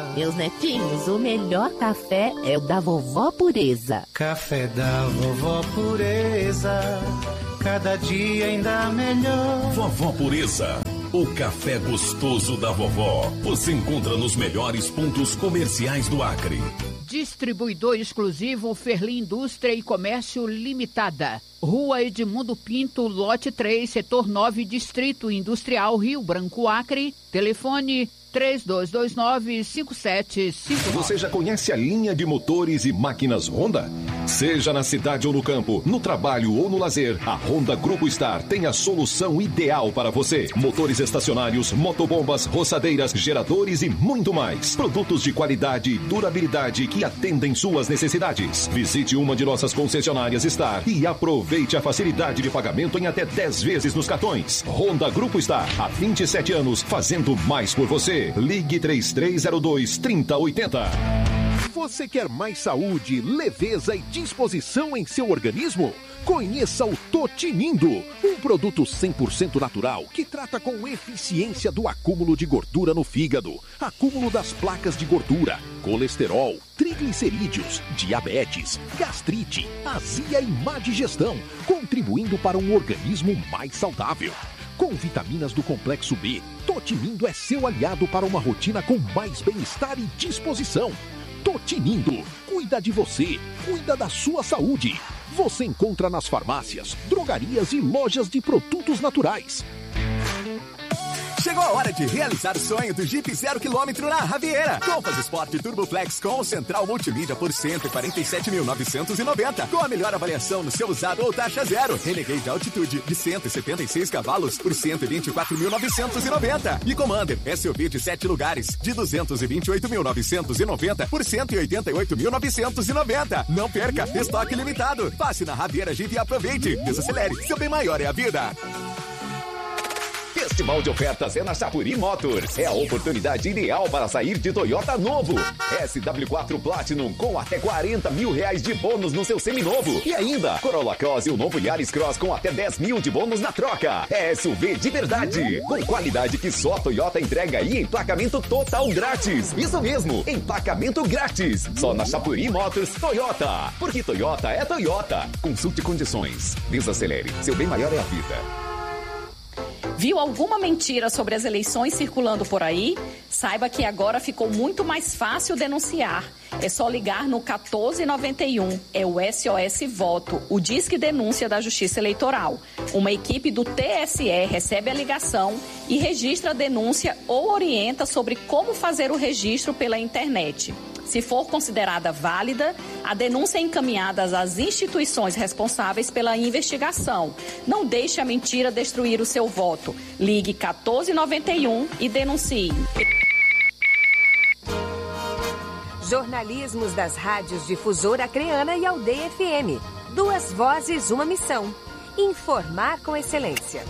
Meus netinhos, o melhor café é o da Vovó Pureza. Café da Vovó Pureza, cada dia ainda melhor. Vovó Pureza, o café gostoso da vovó. Você encontra nos melhores pontos comerciais do Acre. Distribuidor exclusivo Ferli Indústria e Comércio Limitada. Rua Edmundo Pinto, lote 3, setor 9, Distrito Industrial, Rio Branco, Acre. Telefone 3229-5759. Você já conhece a linha de motores e máquinas Honda? Seja na cidade ou no campo, no trabalho ou no lazer, a Honda Grupo Star tem a solução ideal para você. Motores estacionários, motobombas, roçadeiras, geradores e muito mais. Produtos de qualidade e durabilidade que atendem suas necessidades. Visite uma de nossas concessionárias Star e aproveite a facilidade de pagamento em até 10 vezes nos cartões. Honda Grupo Star, há 27 anos, fazendo mais por você. Ligue 3302-3080. Você quer mais saúde, leveza e disposição em seu organismo? Conheça o Totinindo, um produto 100% natural que trata com eficiência do acúmulo de gordura no fígado, acúmulo das placas de gordura, colesterol, triglicerídeos, diabetes, gastrite, azia e má digestão, contribuindo para um organismo mais saudável. Com vitaminas do complexo B, Totinindo é seu aliado para uma rotina com mais bem-estar e disposição. Totinindo, cuida de você, cuida da sua saúde. Você encontra nas farmácias, drogarias e lojas de produtos naturais. Chegou a hora de realizar o sonho do Jeep 0 km na Raviera. Compass Sport Turbo Flex com Central Multimídia por 147.990. Com a melhor avaliação no seu usado ou taxa zero. Renegade Altitude de 176 cavalos por 124.990. E Commander SUV de 7 lugares de 228.990 por 188.990. Não perca, estoque limitado. Passe na Raviera Jeep e aproveite. Desacelere, seu bem maior é a vida. Festival de ofertas é na Chapuri Motors. É a oportunidade ideal para sair de Toyota novo. SW4 Platinum com até R$40 mil de bônus no seu seminovo. E ainda, Corolla Cross e o novo Yaris Cross com até 10 mil de bônus na troca. É SUV de verdade, com qualidade que só a Toyota entrega e emplacamento total grátis. Isso mesmo, emplacamento grátis. Só na Chapuri Motors Toyota. Porque Toyota é Toyota. Consulte condições. Desacelere, seu bem maior é a vida. Viu alguma mentira sobre as eleições circulando por aí? Saiba que agora ficou muito mais fácil denunciar. É só ligar no 1491. É o SOS Voto, o Disque Denúncia da Justiça Eleitoral. Uma equipe do TSE recebe a ligação e registra a denúncia ou orienta sobre como fazer o registro pela internet. Se for considerada válida, a denúncia é encaminhada às instituições responsáveis pela investigação. Não deixe a mentira destruir o seu voto. Ligue 1491 e denuncie. Jornalismos das rádios Difusora Acreana e Aldeia FM. 2 vozes, uma missão. Informar com excelência.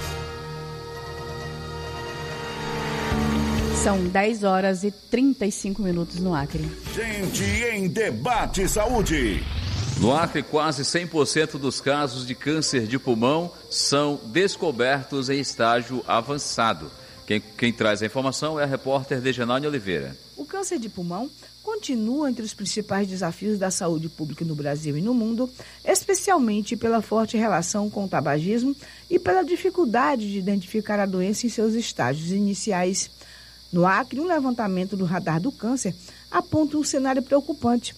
São 10 horas e 35 minutos no Acre. Gente em Debate Saúde. No Acre, quase 100% dos casos de câncer de pulmão são descobertos em estágio avançado. Quem traz a informação é a repórter Dejanane Oliveira. O câncer de pulmão continua entre os principais desafios da saúde pública no Brasil e no mundo, especialmente pela forte relação com o tabagismo e pela dificuldade de identificar a doença em seus estágios iniciais. No Acre, um levantamento do Radar do Câncer aponta um cenário preocupante.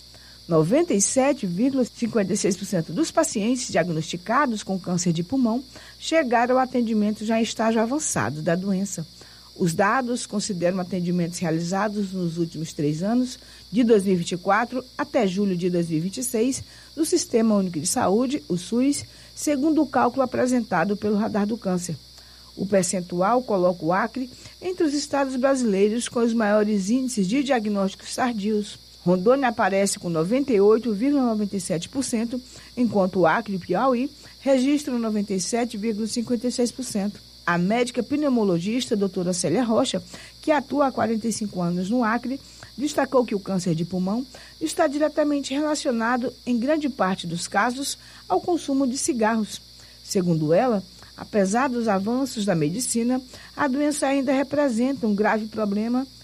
97,56% dos pacientes diagnosticados com câncer de pulmão chegaram ao atendimento já em estágio avançado da doença. Os dados consideram atendimentos realizados nos últimos 3 anos, de 2024 até julho de 2026, do Sistema Único de Saúde, o SUS, segundo o cálculo apresentado pelo Radar do Câncer. O percentual coloca o Acre entre os estados brasileiros com os maiores índices de diagnósticos tardios. Rondônia aparece com 98,97%, enquanto o Acre e o Piauí registram 97,56%. A médica pneumologista doutora Célia Rocha, que atua há 45 anos no Acre, destacou que o câncer de pulmão está diretamente relacionado, em grande parte dos casos, ao consumo de cigarros. Segundo ela, apesar dos avanços da medicina, a doença ainda representa um grave problema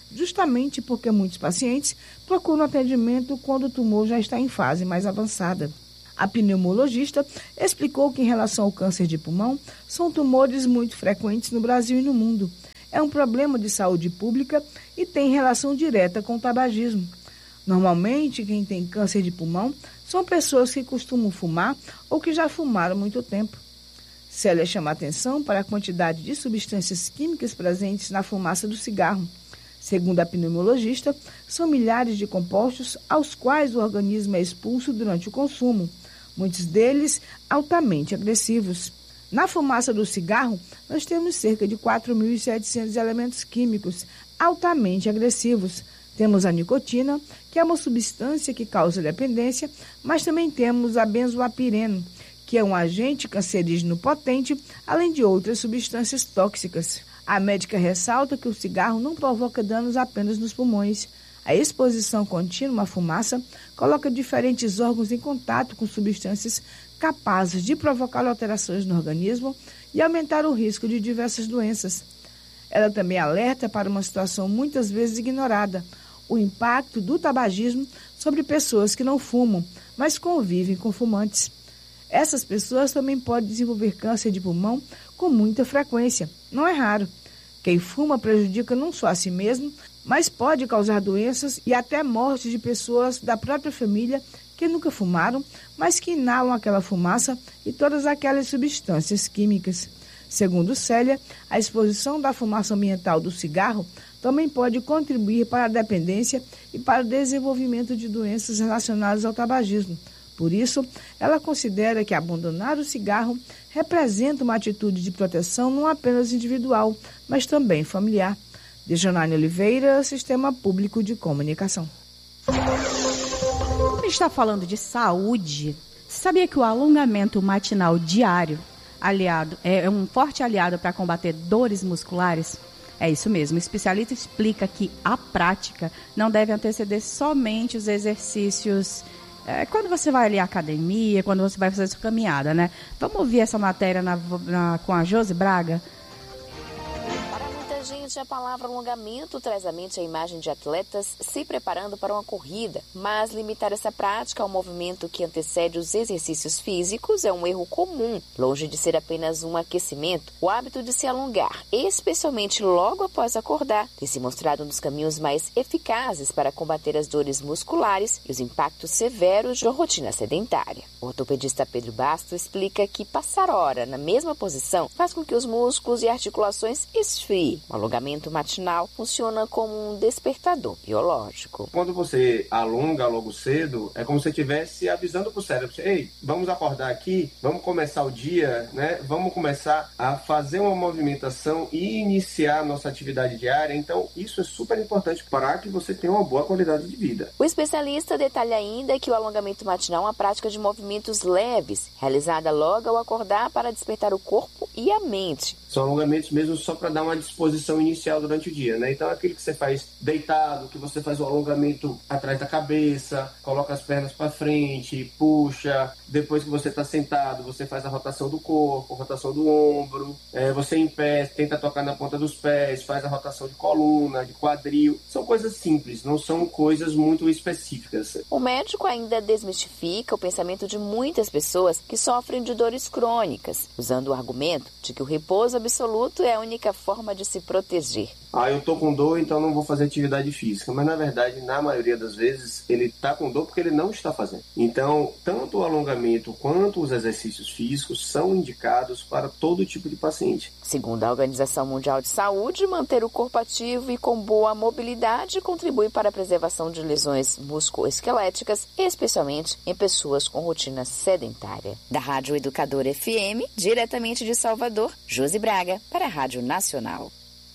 justamente porque muitos pacientes procuram atendimento quando o tumor já está em fase mais avançada. A pneumologista explicou que, em relação ao câncer de pulmão, são tumores muito frequentes no Brasil e no mundo. É um problema de saúde pública e tem relação direta com o tabagismo. Normalmente, quem tem câncer de pulmão são pessoas que costumam fumar ou que já fumaram há muito tempo. Célia chama atenção para a quantidade de substâncias químicas presentes na fumaça do cigarro. Segundo a pneumologista, são milhares de compostos aos quais o organismo é expulso durante o consumo, muitos deles altamente agressivos. Na fumaça do cigarro, nós temos cerca de 4.700 elementos químicos altamente agressivos. Temos a nicotina, que é uma substância que causa dependência, mas também temos a benzoapireno, que é um agente cancerígeno potente, além de outras substâncias tóxicas. A médica ressalta que o cigarro não provoca danos apenas nos pulmões. A exposição contínua à fumaça coloca diferentes órgãos em contato com substâncias capazes de provocar alterações no organismo e aumentar o risco de diversas doenças. Ela também alerta para uma situação muitas vezes ignorada, o impacto do tabagismo sobre pessoas que não fumam, mas convivem com fumantes. Essas pessoas também podem desenvolver câncer de pulmão com muita frequência. Não é raro. Quem fuma prejudica não só a si mesmo, mas pode causar doenças e até morte de pessoas da própria família que nunca fumaram, mas que inalam aquela fumaça e todas aquelas substâncias químicas. Segundo Célia, a exposição da fumaça ambiental do cigarro também pode contribuir para a dependência e para o desenvolvimento de doenças relacionadas ao tabagismo. Por isso, ela considera que abandonar o cigarro representa uma atitude de proteção não apenas individual, mas também familiar. Dejanane Oliveira, Sistema Público de Comunicação. A gente está falando de saúde. Sabia que o alongamento matinal diário é um forte aliado para combater dores musculares? É isso mesmo. O especialista explica que a prática não deve anteceder somente os exercícios. Quando você vai ali à academia, quando você vai fazer sua caminhada, né? Vamos ouvir essa matéria com a Josi Braga? Gente, a palavra alongamento traz à mente a imagem de atletas se preparando para uma corrida, mas limitar essa prática ao movimento que antecede os exercícios físicos é um erro comum. Longe de ser apenas um aquecimento, o hábito de se alongar, especialmente logo após acordar, tem se mostrado um dos caminhos mais eficazes para combater as dores musculares e os impactos severos da rotina sedentária. O ortopedista Pedro Basto explica que passar hora na mesma posição faz com que os músculos e articulações esfriem. O alongamento matinal funciona como um despertador biológico. Quando você alonga logo cedo, é como se você estivesse avisando para o cérebro: ei, vamos acordar aqui, vamos começar o dia, né? Vamos começar a fazer uma movimentação e iniciar a nossa atividade diária. Então, isso é super importante para que você tenha uma boa qualidade de vida. O especialista detalha ainda que o alongamento matinal é uma prática de movimentos leves, realizada logo ao acordar para despertar o corpo e a mente. São alongamentos mesmo só para dar uma disposição inicial durante o dia, né? Então, aquele que você faz deitado, que você faz o alongamento atrás da cabeça, coloca as pernas para frente, puxa. Depois que você está sentado, você faz a rotação do corpo, a rotação do ombro. Você em pé, tenta tocar na ponta dos pés, faz a rotação de coluna, de quadril. São coisas simples, não são coisas muito específicas. O médico ainda desmistifica o pensamento de muitas pessoas que sofrem de dores crônicas, usando o argumento de que o repouso absoluto é a única forma de se proteger. Eu tô com dor, então não vou fazer atividade física. Mas, na verdade, na maioria das vezes, ele tá com dor porque ele não está fazendo. Então, tanto o alongamento quanto os exercícios físicos são indicados para todo tipo de paciente. Segundo a Organização Mundial de Saúde, manter o corpo ativo e com boa mobilidade contribui para a preservação de lesões musculoesqueléticas, especialmente em pessoas com rotina sedentária. Da Rádio Educador FM, diretamente de Salvador, Josi Braga, para a Rádio Nacional.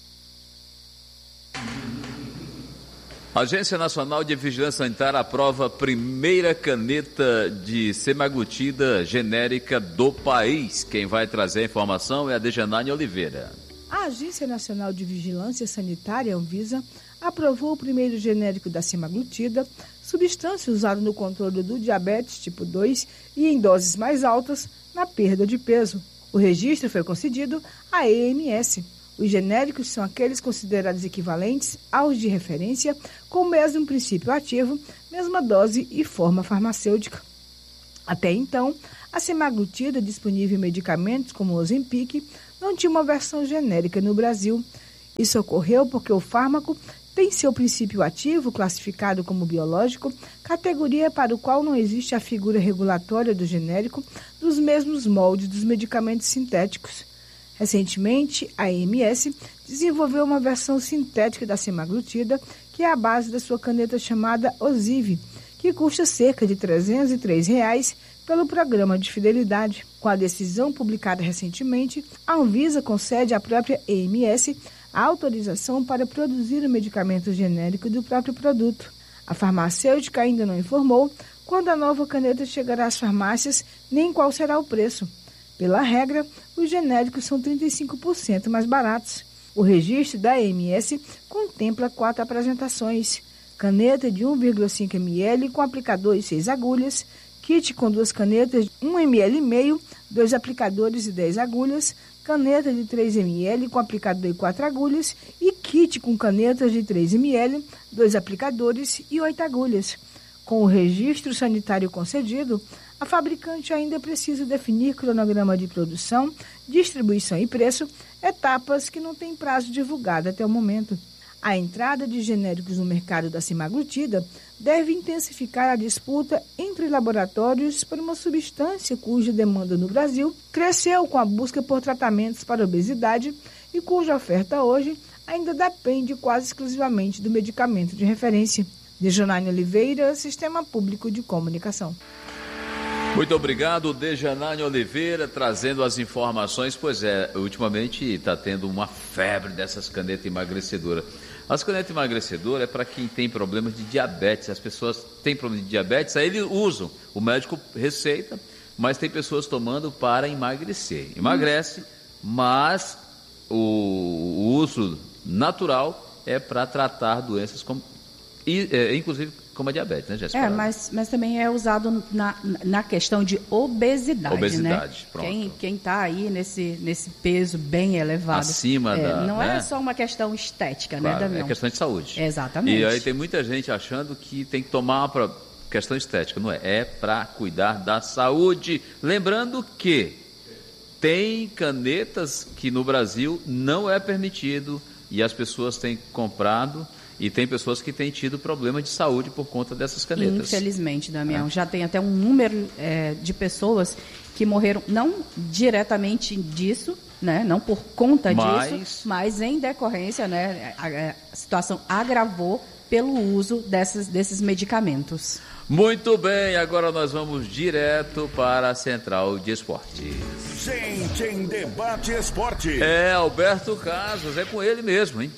A Agência Nacional de Vigilância Sanitária aprova a primeira caneta de semaglutida genérica do país. Quem vai trazer a informação é a Dejanane Oliveira. A Agência Nacional de Vigilância Sanitária, Anvisa, aprovou o primeiro genérico da semaglutida, substância usada no controle do diabetes tipo 2 e em doses mais altas na perda de peso. O registro foi concedido à EMS. Os genéricos são aqueles considerados equivalentes aos de referência, com o mesmo princípio ativo, mesma dose e forma farmacêutica. Até então, a semaglutida, disponível em medicamentos como o Ozempic, não tinha uma versão genérica no Brasil. Isso ocorreu porque o fármaco tem seu princípio ativo classificado como biológico, categoria para o qual não existe a figura regulatória do genérico nos mesmos moldes dos medicamentos sintéticos. Recentemente, a AMS desenvolveu uma versão sintética da semaglutida, que é a base da sua caneta chamada Ozivy, que custa cerca de R$ 303 pelo programa de fidelidade. Com a decisão publicada recentemente, a Anvisa concede à própria AMS a autorização para produzir o medicamento genérico do próprio produto. A farmacêutica ainda não informou quando a nova caneta chegará às farmácias nem qual será o preço. Pela regra, os genéricos são 35% mais baratos. O registro da AMS contempla 4 apresentações: caneta de 1,5 ml com aplicador e 6 agulhas, kit com 2 canetas de 1,5 ml, 2 aplicadores e 10 agulhas, caneta de 3 ml com aplicador e 4 agulhas e kit com canetas de 3 ml, 2 aplicadores e 8 agulhas. Com o registro sanitário concedido, a fabricante ainda precisa definir cronograma de produção, distribuição e preço, etapas que não têm prazo divulgado até o momento. A entrada de genéricos no mercado da semaglutida deve intensificar a disputa entre laboratórios por uma substância cuja demanda no Brasil cresceu com a busca por tratamentos para obesidade e cuja oferta hoje ainda depende quase exclusivamente do medicamento de referência. Dejanine Oliveira, Sistema Público de Comunicação. Muito obrigado, Dejanine Oliveira, trazendo as informações. Pois é, ultimamente está tendo uma febre dessas canetas emagrecedoras. As canetas emagrecedoras é para quem tem problemas de diabetes. As pessoas têm problema de diabetes, aí eles usam. O médico receita, mas tem pessoas tomando para emagrecer. Emagrece, mas o uso natural é para tratar doenças como, inclusive como a diabetes, né, Jéssica? Mas também é usado na questão de obesidade, obesidade, né? Pronto. Quem está aí nesse peso bem elevado. Acima da... Não né? é só uma questão estética, claro, né, Damião? É questão de saúde. Exatamente. E aí tem muita gente achando que tem que tomar para questão estética. Não é. É para cuidar da saúde. Lembrando que tem canetas que no Brasil não é permitido e as pessoas têm comprado. E tem pessoas que têm tido problemas de saúde por conta dessas canetas. Infelizmente, Damião. Já tem até um número de pessoas que morreram, não diretamente disso, né? Não por conta disso, mas em decorrência, né? A situação agravou pelo uso desses medicamentos. Muito bem, agora nós vamos direto para a Central de Esportes. Gente em Debate Esporte. É Alberto Casas, é com ele mesmo, hein?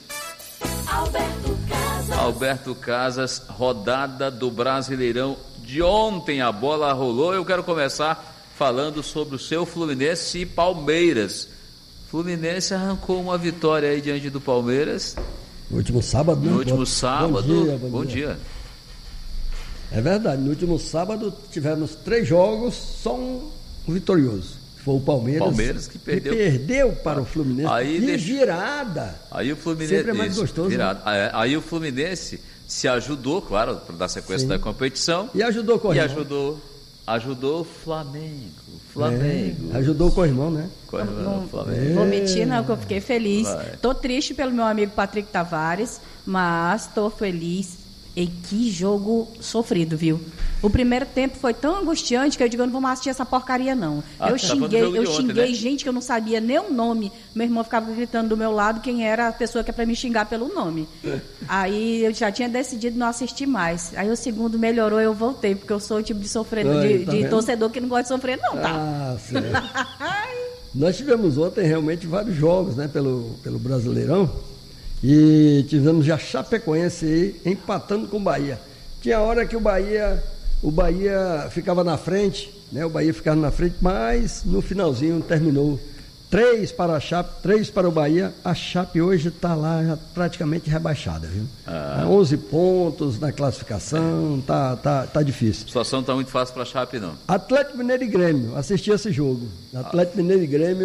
Alberto Casas, rodada do Brasileirão de ontem, a bola rolou. Eu quero começar falando sobre o seu Fluminense e Palmeiras. Fluminense arrancou uma vitória aí diante do Palmeiras. No último sábado, né? No último sábado. Bom dia. É verdade, no último sábado tivemos 3 jogos, só um vitorioso. Foi o Palmeiras que perdeu para o Fluminense aí de virada. Aí o Fluminense sempre é mais gostoso. Virada. Né? Aí o Fluminense se ajudou, claro, para dar sequência da competição. E ajudou com o irmão. Ajudou o Flamengo. Ajudou com o irmão, né? Vou mentir, não, que eu fiquei feliz. Tô triste pelo meu amigo Patrick Tavares, mas tô feliz. E que jogo sofrido, viu? O primeiro tempo foi tão angustiante que eu digo, eu não vou mais assistir essa porcaria, não. Eu xinguei gente que eu não sabia nem o nome. Meu irmão ficava gritando do meu lado quem era a pessoa que é pra me xingar pelo nome. Aí eu já tinha decidido não assistir mais. Aí o segundo melhorou, eu voltei, porque eu sou o tipo de de torcedor que não gosta de sofrer, não, tá? Nós tivemos ontem realmente vários jogos, né, pelo Brasileirão. E tivemos já Chapecoense aí empatando com o Bahia. Tinha hora que o Bahia ficava na frente, né? O Bahia ficava na frente, mas no finalzinho terminou 3 para a Chape, 3 para o Bahia. A Chape hoje está lá já praticamente rebaixada, viu? 11 pontos na classificação, tá difícil. A situação não está muito fácil para a Chape, não. Atlético Mineiro e Grêmio, assisti esse jogo. Atlético Mineiro e Grêmio,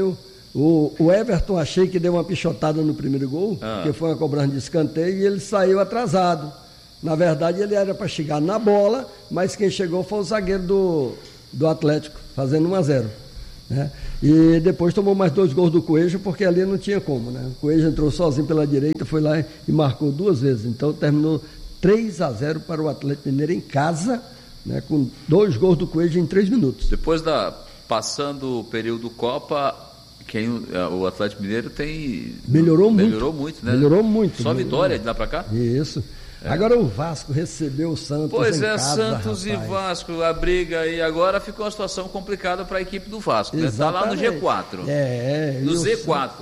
O Everton achei que deu uma pichotada no primeiro gol, que foi uma cobrança de escanteio, e ele saiu atrasado. Na verdade, ele era para chegar na bola, mas quem chegou foi o zagueiro do Atlético, fazendo 1-0. Né? E depois tomou mais 2 gols do Coelho, porque ali não tinha como. Né? O Coelho entrou sozinho pela direita, foi lá e marcou 2 vezes. Então terminou 3-0 para o Atlético Mineiro em casa, né? Com 2 gols do Coelho em 3 minutos. Depois passando o período Copa, o Atlético Mineiro melhorou muito, né? Melhorou muito. Só vitória de lá para cá? Isso. Agora o Vasco recebeu o Santos em casa, Santos, rapaz. E Vasco, a briga aí agora ficou uma situação complicada para a equipe do Vasco, né? Está lá no G4. No Z4.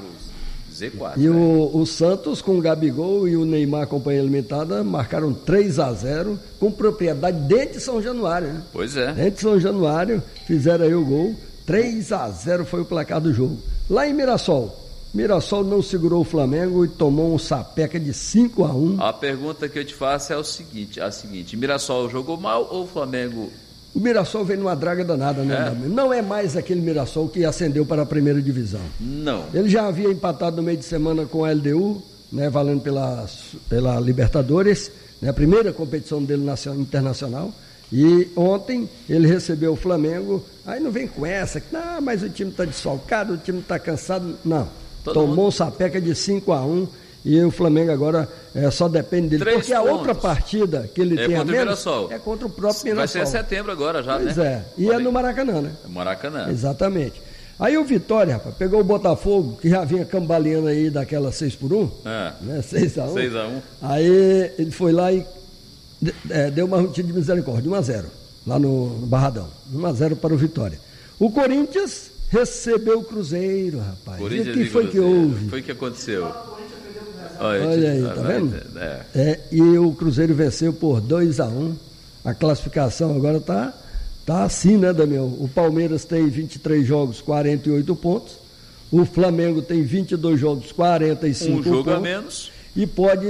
E o Santos com o Gabigol e o Neymar, companhia limitada, marcaram 3-0 com propriedade dentro de São Januário, né? Pois é. Dentro de São Januário, fizeram aí o gol. 3-0 foi o placar do jogo. Lá em Mirassol não segurou o Flamengo e tomou um sapeca de 5-1. A pergunta que eu te faço é a seguinte: Mirassol jogou mal ou o Flamengo? O Mirassol vem numa draga danada, né? Não é mais aquele Mirassol que ascendeu para a primeira divisão. Não. Ele já havia empatado no meio de semana com a LDU, né, valendo pela Libertadores, né, a primeira competição dele internacional. E ontem ele recebeu o Flamengo. Aí não vem com essa, mas o time está desfalcado, o time está cansado. Não. Tomou um sapeca de 5-1 e o Flamengo agora só depende dele. Porque a outra partida que ele tem a menos é contra o próprio Mirassol. Vai ser em setembro agora já, pois né? E é no Maracanã, né? Maracanã. Exatamente. Aí o Vitória, rapaz, pegou o Botafogo, que já vinha cambaleando aí daquela 6-1, né? 6-1. 6-1. Aí ele foi lá e deu uma rotina de misericórdia, 1-0, lá no Barradão. 1-0 para o Vitória. O Corinthians recebeu o Cruzeiro, rapaz. O que foi que houve? Foi o que aconteceu. Olha aí, tá vendo? E o Cruzeiro venceu por 2-1. A classificação agora tá assim, né, Damião? O Palmeiras tem 23 jogos, 48 pontos. O Flamengo tem 22 jogos, 45 pontos. Um jogo a menos. E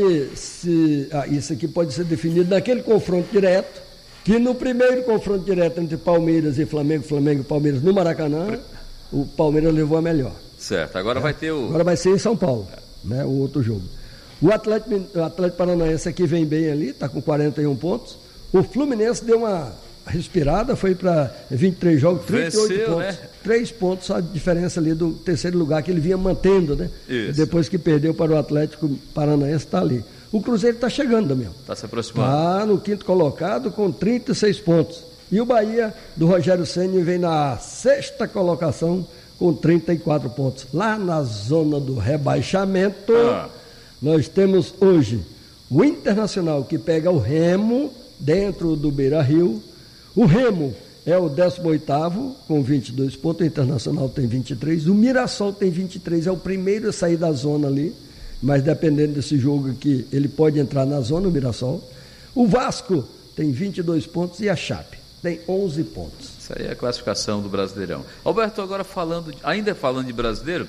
isso aqui pode ser definido naquele confronto direto, que no primeiro confronto direto entre Palmeiras e Flamengo e Palmeiras no Maracanã, o Palmeiras levou a melhor. Certo, agora vai ter Agora vai ser em São Paulo, né, o outro jogo. O Atlético Paranaense aqui vem bem ali, está com 41 pontos. O Fluminense deu uma respirada, foi para 23 jogos, 38 pontos. Né? 3 pontos a diferença ali do terceiro lugar que ele vinha mantendo, né? Isso. Depois que perdeu para o Atlético Paranaense, está ali. O Cruzeiro está chegando, Damião. Está se aproximando. Está no 5º colocado com 36 pontos. E o Bahia, do Rogério Ceni, vem na 6ª colocação com 34 pontos. Lá na zona do rebaixamento, nós temos hoje o Internacional, que pega o Remo dentro do Beira-Rio. O Remo é o 18º com 22 pontos, o Internacional tem 23, o Mirassol tem 23, é o primeiro a sair da zona ali, mas dependendo desse jogo aqui, ele pode entrar na zona, o Mirassol. O Vasco tem 22 pontos e a Chape tem 11 pontos. Isso aí é a classificação do Brasileirão. Alberto, agora ainda falando de brasileiro,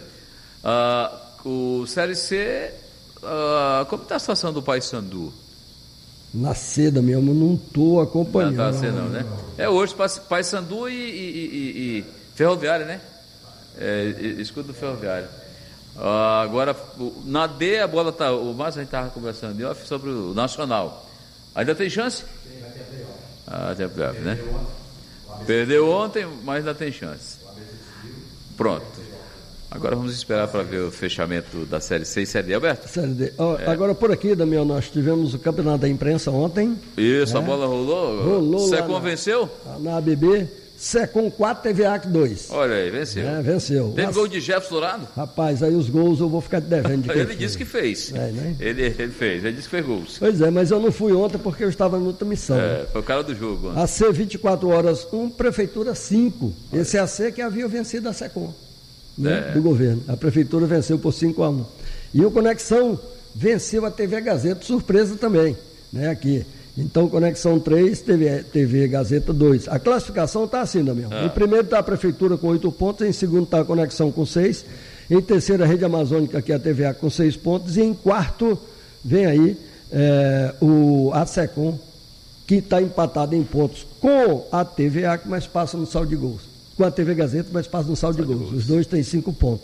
o Série C, como está a situação do Paysandu? Na seda mesmo, não estou acompanhando. Não está não, né? Hoje Paysandu e Ferroviária, né? Escudo do Ferroviária. Agora, na D, a bola está... O Márcio, a gente estava conversando em off sobre o Nacional. Ainda tem chance? Sim, vai ter playoff. Tem playoff, né? Perdeu ontem, mas ainda tem chance. Pronto. Agora vamos esperar para ver o fechamento da Série C e Série D, Alberto? Série D. Agora por aqui, Damião, nós tivemos o campeonato da imprensa ontem. Isso, a bola rolou? Rolou. Secom venceu? Na ABB, Secom 4, TVAC 2. Olha aí, venceu. Venceu. Teve gol de Jefferson Dourado? Rapaz, aí os gols eu vou ficar devendo. Ele disse que fez. Né? Ele fez, ele disse que fez gols. Pois é, mas eu não fui ontem porque eu estava em outra missão. Foi o cara do jogo. Ontem. AC 24 horas 1, Prefeitura 5. Esse AC que havia vencido a Secom. Do governo. A prefeitura venceu por 5-1. E o Conexão venceu a TV Gazeta, surpresa também, né, aqui. Então, Conexão 3, TV Gazeta 2. A classificação está assim, Damião. Em primeiro está a prefeitura com 8 pontos, em segundo está a Conexão com 6, em terceiro a Rede Amazônica, que é a TVA, com 6 pontos, e em quarto vem aí a Secom, que está empatado em pontos com a TVA, mas passa no saldo de gols. Com a TV Gazeta, mas passa no saldo de gols. Os dois têm 5 pontos.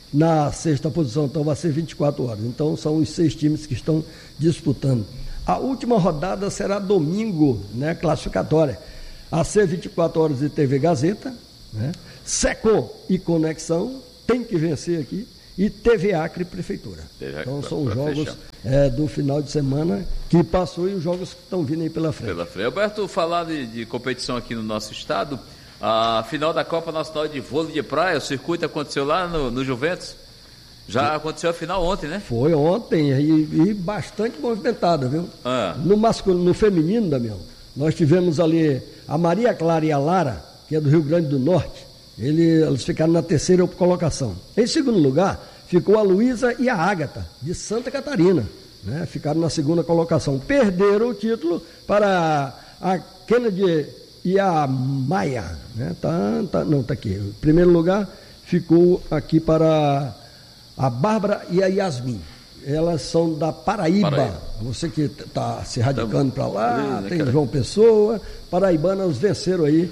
na sexta posição, então vai ser 24 horas. Então são os 6 times que estão disputando. A última rodada será domingo, né, classificatória. A ser 24 horas de TV Gazeta, né, Secom e Conexão, tem que vencer aqui, e TV Acre Prefeitura. Então são os jogos do final de semana que passou e os jogos que estão vindo aí pela frente. Alberto, falar de competição aqui no nosso estado, a final da Copa Nacional de Vôlei de Praia, o circuito aconteceu lá no Juventus? Já aconteceu a final ontem, né? Foi ontem e bastante movimentada, viu? No masculino, no feminino, Damião, nós tivemos ali a Maria Clara e a Lara, que é do Rio Grande do Norte. Eles ficaram na terceira colocação. Em segundo lugar, ficou a Luísa e a Ágata, de Santa Catarina, né? Ficaram na segunda colocação. Perderam o título para a Kennedy e a Maia, né? Tá aqui. Em primeiro lugar, ficou aqui para a Bárbara e a Yasmin. Elas são da Paraíba. Você que está se radicando para lá, tem João Pessoa, paraibanas venceram aí.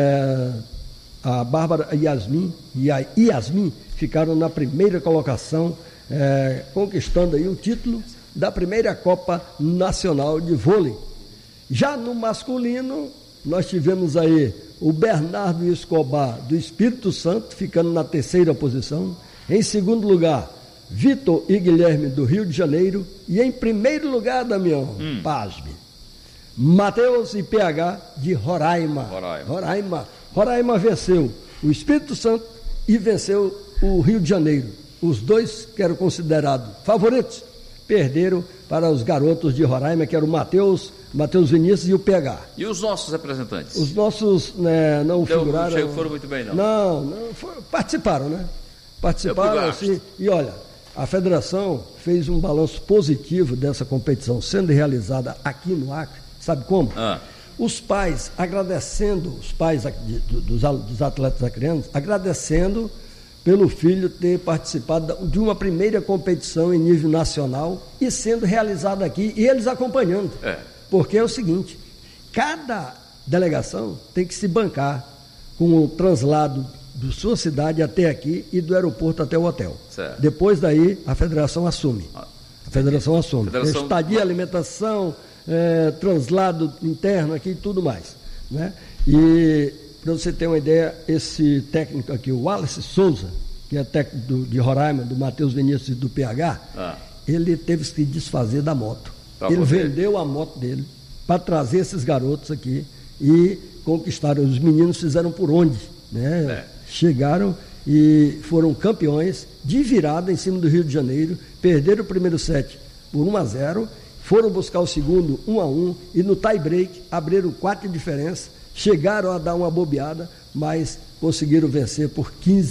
A Bárbara e a Yasmin ficaram na primeira colocação, conquistando aí o título da primeira Copa Nacional de Vôlei. Já no masculino, nós tivemos aí o Bernardo Escobar do Espírito Santo, ficando na terceira posição. Em segundo lugar, Vitor e Guilherme do Rio de Janeiro. E em primeiro lugar, Damião, pasme, Matheus e PH de Roraima. Roraima venceu o Espírito Santo e venceu o Rio de Janeiro. Os dois que eram considerados favoritos perderam para os garotos de Roraima, que eram o Matheus Vinícius e o PH. E os nossos representantes? Os nossos não figuraram. Não foram muito bem, não? Não, participaram, né? Participaram, assim, e olha, a federação fez um balanço positivo dessa competição sendo realizada aqui no Acre. Sabe como? Os pais agradecendo, os pais dos atletas acreanos, agradecendo pelo filho ter participado de uma primeira competição em nível nacional e sendo realizada aqui, e eles acompanhando. Porque é o seguinte, cada delegação tem que se bancar com o translado de sua cidade até aqui e do aeroporto até o hotel. Certo. Depois daí, a federação assume. Estadia, alimentação, translado interno aqui e tudo mais, né? E para você ter uma ideia, esse técnico aqui, o Wallace Souza, que é técnico de Roraima, do Matheus Vinícius e do PH, ele teve que se desfazer da moto. Ele vendeu a moto dele para trazer esses garotos aqui e conquistaram. Os meninos fizeram por onde, né? Chegaram e foram campeões de virada em cima do Rio de Janeiro, perderam o primeiro set por 1-0, foram buscar o segundo 1-1 e no tie-break abriram 4 de diferença, chegaram a dar uma bobeada, mas conseguiram vencer por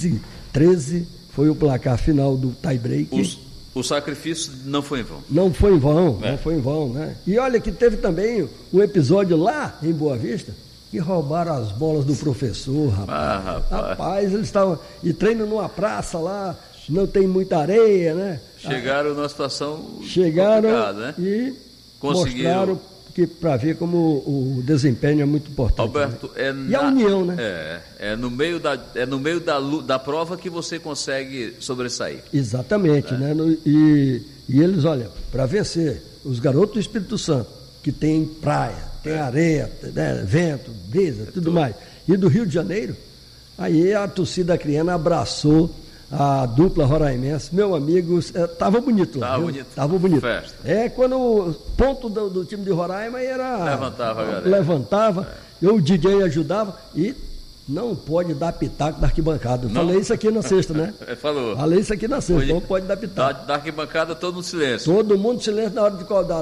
15-13, foi o placar final do tie-break. O sacrifício não foi em vão. Não foi em vão, né? E olha que teve também um episódio lá em Boa Vista, que roubaram as bolas do professor, rapaz. Rapaz, eles estavam e treinam numa praça lá, não tem muita areia, né? Chegaram numa situação complicada, né? E mostraram que para ver como o desempenho é muito importante. Alberto, né? E a união, né? É no meio da prova que você consegue sobressair. Exatamente, né? E eles, olha, para vencer os garotos do Espírito Santo, que tem praia, tem areia, né, vento, brisa, tudo mais, e do Rio de Janeiro, aí a torcida acriana abraçou a dupla roraimense. Meu amigo, estava bonito lá. Estava bonito. Festa. Quando o ponto do time de Roraima era... Levantava a galera. Levantava, o DJ ajudava e não pode dar pitaco da arquibancada. Falei isso aqui na sexta, né? Falou. Falei isso aqui na sexta, não pode dar pitaco. Da arquibancada todo mundo silêncio. Todo mundo silêncio na hora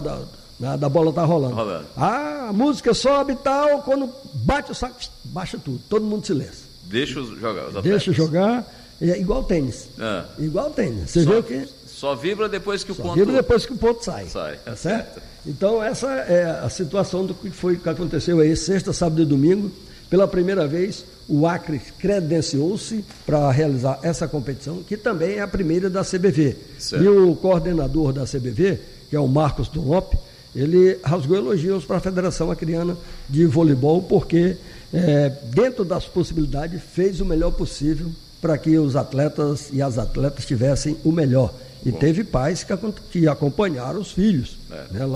de da bola tá rolando. A música sobe e tal, quando bate o saco, baixa tudo, todo mundo silêncio. Deixa jogar os atletas. Deixa jogar, é igual tênis. Igual tênis. Você vê o que? Só vibra depois que o ponto... Vibra depois que o ponto sai. Tá certo? Então essa é a situação do que aconteceu aí, sexta, sábado e domingo. Pela primeira vez, o Acre credenciou-se para realizar essa competição, que também é a primeira da CBV. Certo. E o coordenador da CBV, que é o Marcos Dunlop, ele rasgou elogios para a Federação Acreana de Voleibol, porque dentro das possibilidades fez o melhor possível para que os atletas e as atletas tivessem o melhor. E teve pais que acompanharam os filhos, né,